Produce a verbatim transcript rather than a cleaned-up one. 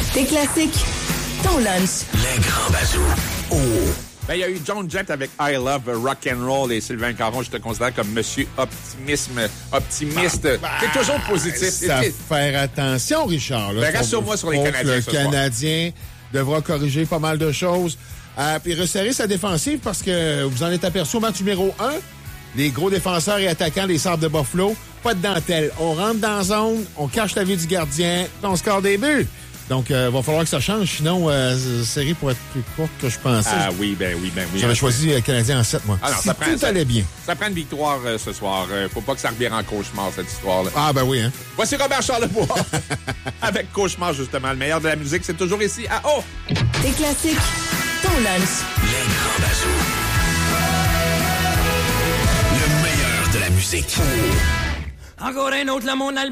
Tes classiques, ton lunch. Les grands bazous. Oh! Ben, il y a eu John Jett avec I Love Rock and Roll et Sylvain Caron, je te considère comme monsieur optimisme, optimiste. Bah, bah, T'es toujours positif. Ça T'es- faire attention, Richard. Là. Ben, rassure-moi sur les Faut que Canadiens Le ce soir. Canadien devra corriger pas mal de choses. Euh, puis resserrer sa défensive parce que vous en êtes aperçu au match numéro un. Les gros défenseurs et attaquants des Sabres de Buffalo, pas de dentelle. On rentre dans la zone, on cache la vue du gardien, puis on score des buts. Donc, il euh, va falloir que ça change. Sinon, euh, la série pourrait être plus courte que je pensais. Ah oui, ben oui, ben oui. J'avais choisi le Canadien en sept, moi. Ah non, si ça prend, tout ça, allait bien. Ça prend une victoire euh, ce soir. Euh, faut pas que ça revienne en cauchemar, cette histoire-là. Ah, ben oui, hein. Voici Robert Charlebois avec Cauchemar, justement. Le meilleur de la musique, c'est toujours ici à O. Tes classiques, ton lunch. Les grands bazous. Le meilleur de la musique. Encore un autre, là, mon album.